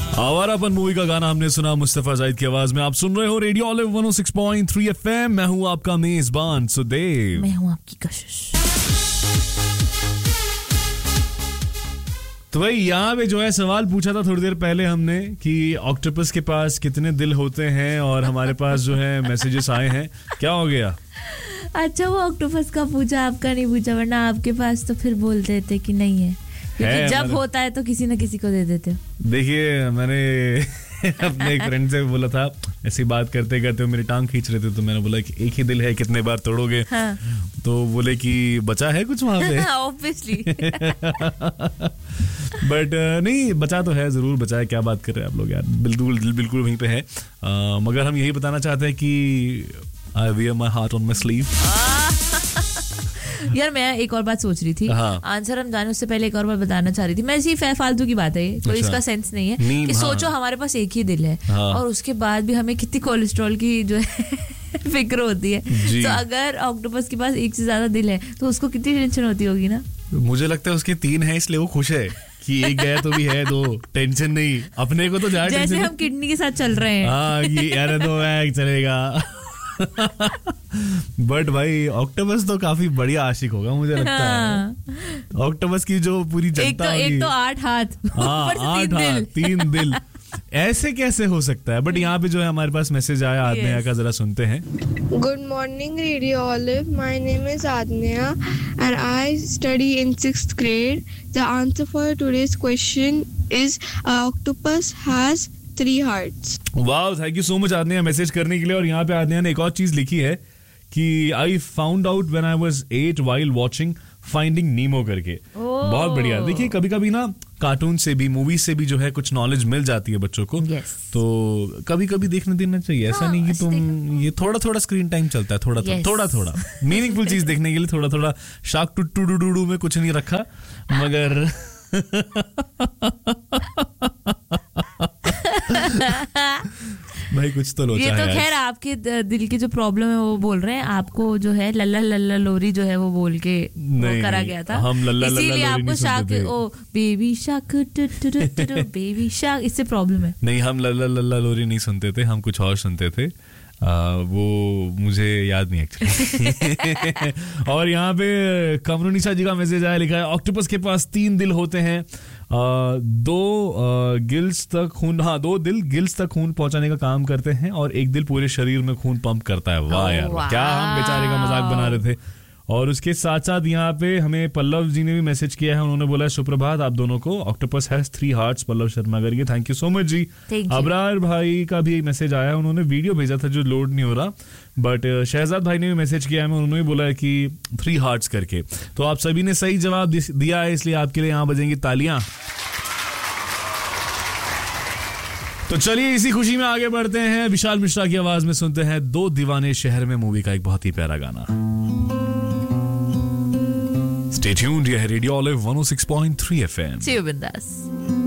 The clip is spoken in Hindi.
आवारापन मूवी का गाना हमने सुना मुस्तफा जाहिद की आवाज में। आप सुन रहे हो रेडियो ऑलिव 106.3 एफएम। मैं हूं आपका मेजबान सुदेव। मैं हूं आपकी कशिश। तो भाई यहाँ पे जो है सवाल पूछा था थोड़ी देर पहले हमने कि ऑक्टोपस के पास कितने दिल होते हैं, और हमारे पास जो है मैसेजेस आए हैं। क्या हो गया? अच्छा, वो ऑक्टोपस का पूछा, आपका नहीं पूछा, वरना आपके पास तो फिर बोल देते कि नहीं है, क्योंकि जब होता है तो किसी न किसी को दे देते हो। देखिए, मैंने अपने एक फ्रेंड से बोला था, ऐसी बात करते करते मेरी टांग खींच रहे थे, तो मैंने बोला कि एक ही दिल है, कितने बार तोड़ोगे? हाँ। तो बोले कि बचा है कुछ वहां पे। ऑब्वियसली। बट नहीं, बचा तो है, जरूर बचा है। क्या बात कर रहे हैं आप लोग यार, बिल्कुल बिल्कुल वहीं पे है। मगर हम यही बताना चाहते हैं कि I wear my heart on my sleeve. यार मैं एक और बात सोच रही थी, आंसर हम जाने उससे पहले एक और बात बताना चाह रही थी मैं। ऐसी फालतू की बात है ये, कोई इसका सेंस नहीं है कि सोचो हमारे पास एक ही दिल है और उसके बाद भी हमें कितनी कोलेस्ट्रॉल की जो है फिक्र होती है। तो अगर ऑक्टोपस के पास एक से ज्यादा दिल है तो उसको कितनी टेंशन होती होगी ना। मुझे लगता है उसके 3 है, इसलिए वो खुश है कि एक गया तो भी है 2, टेंशन नहीं। अपने को तो जैसे हम किडनी के साथ चल रहे हैं। हाँ, ये यार 2 चलेगा। बट भाई ऑक्टोपस तो काफी बढ़िया आशिक होगा, मुझे लगता है। ऑक्टोपस की जो पूरी जनता होगी, एक तो 8 हाथ, 8 हाथ 3 दिल, ऐसे कैसे हो सकता है? बट यहाँ पे जो है हमारे पास मैसेज आया आदन्या का, जरा सुनते हैं। Good morning radio olive, my name is आदन्या and I study in 6th grade. The answer for today's question is octopus has 3 hearts. Wow, thank you so much आदन्या message करने के लिए। और यहाँ पे आदन्या ने एक और चीज लिखी है कि I found out when I was 8 while watching finding नीमो करके। बहुत बढ़िया। देखिए, कभी कभी ना कार्टून से भी, मूवी से भी जो है कुछ नॉलेज मिल जाती है बच्चों को। तो कभी कभी देखने देना चाहिए। ऐसा नहीं कि तुम ये थोड़ा थोड़ा स्क्रीन टाइम चलता है, थोड़ा मीनिंगफुल चीज देखने के लिए थोड़ा शार्क टू में कुछ नहीं रखा, मगर भाई कुछ तो लोचा है। ये तो खैर आपके दिल की जो प्रॉब्लम है वो बोल रहे हैं, आपको जो है लल्ला लल्ला लोरी जो है वो बोल के वो करा गया था। हम लल्ला इसीलिए आपको शाक बेबी शाक बेबी शाक, इससे प्रॉब्लम है। नहीं, हम लल्ला लल्ला लोरी नहीं सुनते थे, हम कुछ और सुनते थे। वो मुझे याद नहीं एक्चुअली। और यहाँ पे कमरुनिशा जी का मैसेज आया, लिखा है ऑक्टोपस के पास 3 दिल होते हैं, 2 गिल्स तक खून, 2 दिल गिल्स तक खून पहुंचाने का काम करते हैं और 1 दिल पूरे शरीर में खून पंप करता है। वाह यार, क्या हम बेचारे का मजाक बना रहे थे। और उसके साथ साथ यहाँ पे हमें पल्लव जी ने भी मैसेज किया है, उन्होंने बोला सुप्रभात आप दोनों को, octopus has 3 hearts, Pallav Sharma करके। थैंक यू सो मच जी। अबरार भाई का भी एक मैसेज आया, उन्होंने वीडियो भेजा था जो लोड नहीं हो रहा, बट शहजाद भाई ने भी मैसेज किया है, उन्होंने भी बोला है कि 3 hearts करके। तो आप सभी ने सही जवाब दिया है, इसलिए आपके लिए यहाँ बजेंगी तालियां। तो चलिए इसी खुशी में आगे बढ़ते हैं। विशाल मिश्रा की आवाज में सुनते हैं 2 दीवाने शहर में मूवी का एक बहुत ही प्यारा गाना। Stay tuned, यह है radio olive 106.3 FM। See you, बिंदास।